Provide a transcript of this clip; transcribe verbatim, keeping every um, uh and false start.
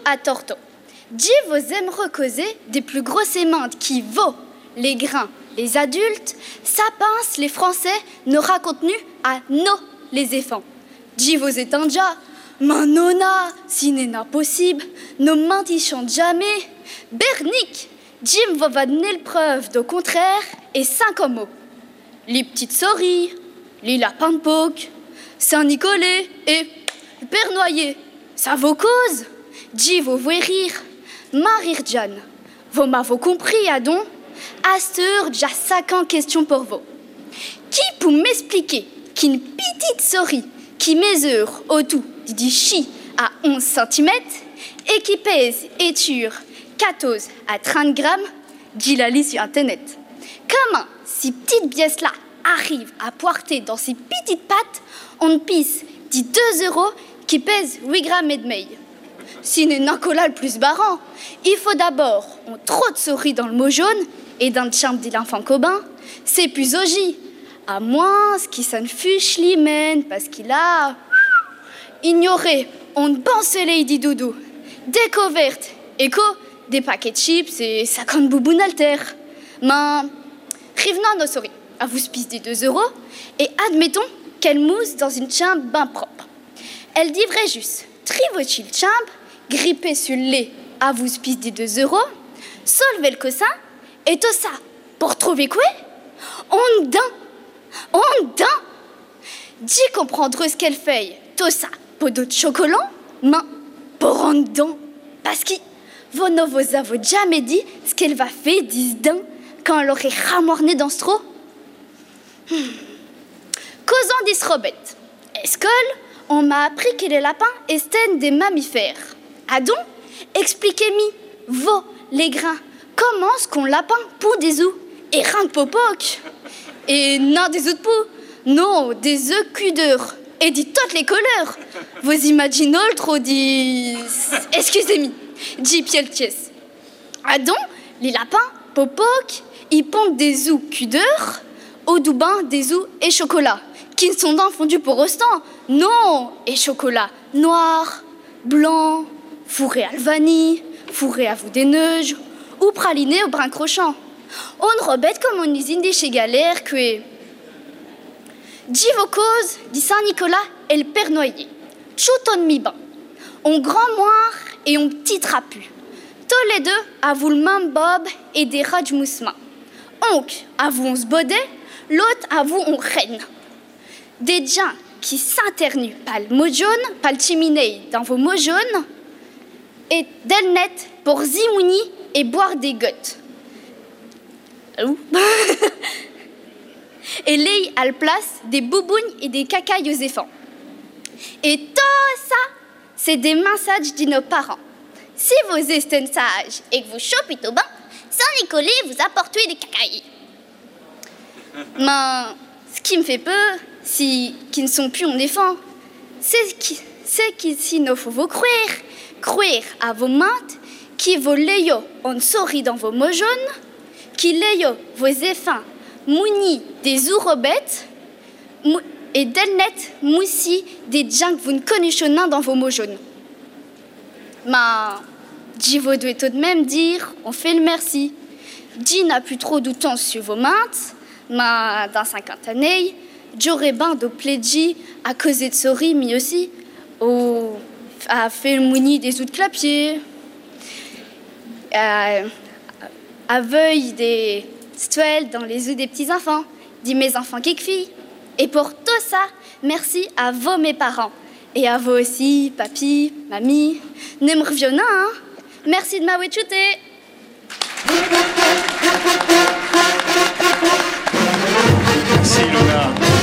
à torto. Dis vos aimereux causer des plus grosses aimantes qui vaut les grains, les adultes, ça pince les Français, nos raconte-nu à nos les éfants. Dis vos étendja, main nona, si n'est impossible, nos mains y chantent jamais. Bernic, Jim va donner le preuve de contraire et cinq mots. Les petites souris, les lapins de Pâques, Saint-Nicolas et le Père Noyer. Ça vaut cause, Dis vos voix rire, Marie Jan. Vous m'avez compris, Adon? Astur, déjà cinquante questions pour vous. Qui peut m'expliquer qu'une petite souris qui mesure au tout du chi à onze centimètres et qui pèse et tue quatorze à trente grammes, dit la liste sur Internet. Comment ces petites pièces-là arrivent à porter dans ces petites pattes une pisse de deux euros qui pèse huit grammes et demi? Si n'est Nicolas le plus barrant, il faut d'abord on trop de souris dans le mot jaune et dans le chambre de l'enfant Cobin, c'est plus ogi. À moins qu'il s'en fiche l'hymen parce qu'il a ignoré on bon soleil dit doudou, découverte, écho, des paquets de chips et cinquante boubounes alter. Mais revenons à nos souris, à vous spise des deux euros et admettons qu'elle mousse dans une chambre bien propre. Elle divrait juste trivoter le chambre, gripper sur le lait à vous spise des deux euros, solver le cossin et tout ça pour trouver quoi? On dent, on dent. Dis comprendre ce qu'elle fait, tout ça pour d'autres chocolats, mais pour en dedans. Parce que vous ne vous avez jamais dit ce qu'elle va faire dix-dents quand elle aurait ramorné dans ce trou. Hmm. Causant des robettes. Est-ce on m'a appris que les lapins étaient des mammifères. Adon, expliquez-moi, vous, les grains, comment est-ce qu'on lapin pour des œufs et rien de popoc? Et non des œufs de pou, non, des œufs cudeurs et dit toutes les couleurs. Vous imaginez le trop dit... Excusez-moi, dit Pieltiès. Adon, les lapins, popoc, ils pondent des œufs cudeurs, au doubin des œufs et chocolat, qui ne sont dans fondus pour restant. Non, et chocolat noir, blanc, fourré à la vanille, fourré à vous des neiges, ou praliné au brin crochant. On rebête comme une usine des chez Galère que... Dis vos causes, dit Saint-Nicolas et le Père Noyer. Tchouton mi-bain. On grand moire et on petit trapu. Tous les deux avouent le même bob et des rats de moussement. Onc avoue on se bodait, l'autre avoue on reine. Des gens qui s'internuent pas le mot jaune, pas le chiminé dans vos mots jaunes, et d'elnet pour zimouni et boire des gouttes. Et l'œil à la place des boubounes et des cacailles aux éléphants. Et tout ça, c'est des messages de nos parents. Si vous êtes un sage et que vous chopez au bain, Saint-Nicolas vous apporte des cacailles. Mais ce qui me fait peur, c'est qu'ils ne sont plus en éléphants. C'est qui, c'est qui si nous faut vous croire, croire à vos mains, qui vos léo en souris dans vos mots jaunes, qui léo vos effins mounis des ourobettes mou- et d'elnet moussi des gens que vous ne connaissez pas dans vos mots jaunes. Mais, Dis vous devez tout de même dire, on fait le merci. Dis n'a plus trop de temps sur vos mains, mais dans cinquante années, j'aurais bien de plaidji à causer de souris, mais aussi au, à faire le mouni des ous de clapier, à, à veuille des stuels dans les œufs des petits-enfants, dit mes enfants qui filles. Et pour tout ça, merci à vous mes parents. Et à vous aussi, papy, mamie. Ne me reviens hein? Merci de m'avoir écouté. Merci Luna.